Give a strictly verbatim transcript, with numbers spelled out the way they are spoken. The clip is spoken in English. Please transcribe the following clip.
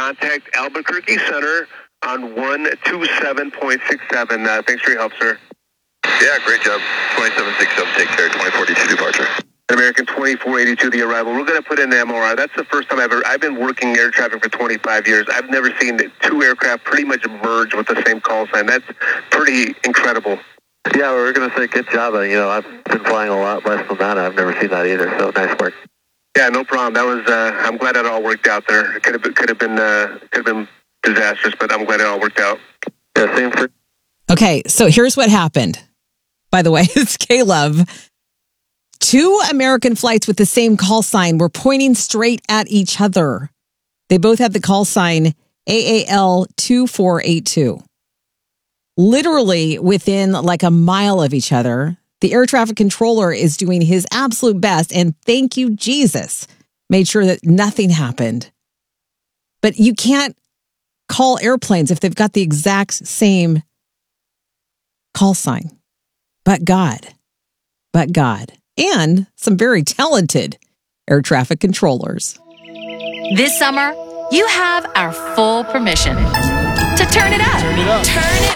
contact Albuquerque Center on one two seven point six seven. Uh, thanks for your help, sir. Yeah, great job. twenty-seven sixty-seven, take care. twenty forty-two departure. American twenty-four eighty-two, the arrival. We're going to put in an M R I. That's the first time I've ever, I've been working air traffic for twenty-five years. I've never seen two aircraft pretty much merge with the same call sign. That's pretty incredible. Yeah, we're going to say good job. You know, I've been flying a lot less than that. I've never seen that either, so nice work. Yeah, no problem. That was, uh, I'm glad that all worked out there. It could have been, could have been, uh, could have been disastrous, but I'm glad it all worked out. Yeah, same for... Okay, so here's what happened. By the way, it's K-Love. Two American flights with the same call sign were pointing straight at each other. They both had the call sign A A L two four eight two. Literally within like a mile of each other. The air traffic controller is doing his absolute best, and thank you, Jesus, made sure that nothing happened. But you can't call airplanes if they've got the exact same call sign. But God, but God, and some very talented air traffic controllers. This summer, you have our full permission to turn it up. Turn it up. Turn it